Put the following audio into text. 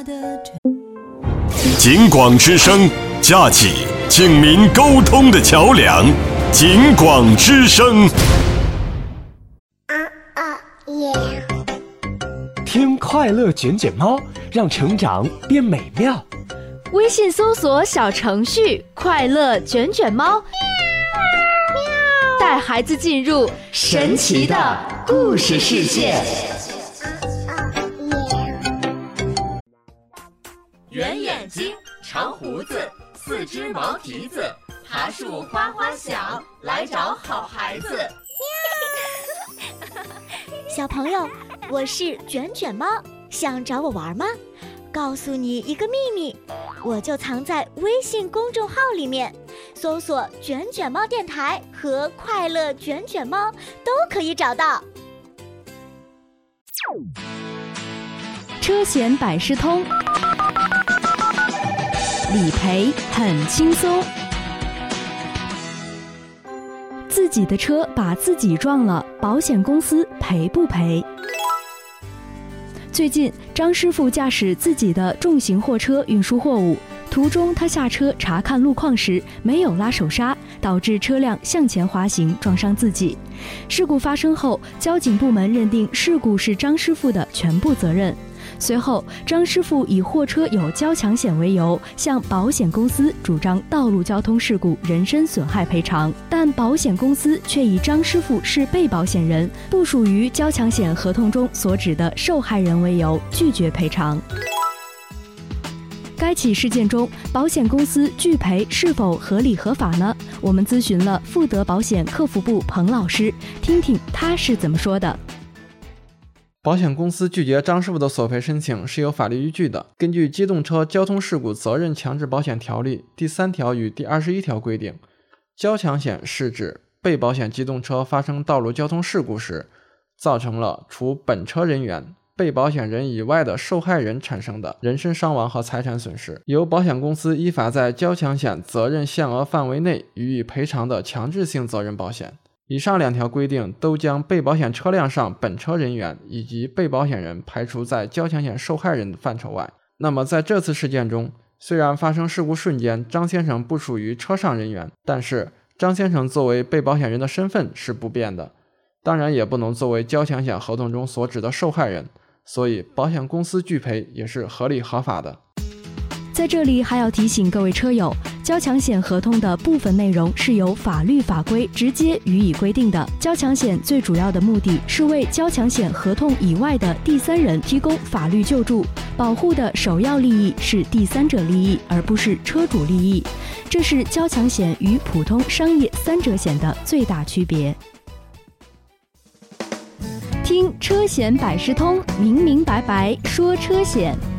警广之声，架起警民沟通的桥梁。警广之声。 听快乐卷卷猫，让成长变美妙。 微信搜索小程序快乐卷卷猫，带孩子进入神奇的故事世界。 圆眼睛，长胡子，四只毛蹄子，爬树哗哗响，来找好孩子。 小朋友，我是卷卷猫，想找我玩吗？告诉你一个秘密，我就藏在微信公众号里面，搜索卷卷猫电台和快乐卷卷猫都可以找到。 车险百事通，理赔很轻松。自己的车把自己撞了，保险公司赔不赔？最近，张师傅驾驶自己的重型货车运输货物，途中他下车查看路况时没有拉手刹，导致车辆向前滑行，撞伤自己。事故发生后，交警部门认定事故是张师傅的全部责任。随后，张师傅以货车有交强险为由，向保险公司主张道路交通事故人身损害赔偿，但保险公司却以张师傅是被保险人，不属于交强险合同中所指的受害人为由，拒绝赔偿。该起事件中，保险公司拒赔是否合理合法呢？我们咨询了富德保险客服部彭老师，听听他是怎么说的。 保险公司拒绝张师傅的索赔申请是有法律依据的。根据《机动车交通事故责任强制保险条例》第3条与第21条规定，交强险是指被保险机动车发生道路交通事故时，造成了除本车人员、被保险人以外的受害人产生的人身伤亡和财产损失，由保险公司依法在交强险责任限额范围内予以赔偿的强制性责任保险。以上2条规定都将被保险车辆上本车人员以及被保险人排除在交强险受害人的范畴外。那么在这次事件中，虽然发生事故瞬间张先生不属于车上人员，但是张先生作为被保险人的身份是不变的，当然也不能作为交强险合同中所指的受害人，所以保险公司拒赔也是合理合法的。 在这里还要提醒各位车友，交强险合同的部分内容是由法律法规直接予以规定的。交强险最主要的目的是为交强险合同以外的第三人提供法律救助，保护的首要利益是第三者利益，而不是车主利益。这是交强险与普通商业3者险的最大区别。听车险百事通，明明白白说车险。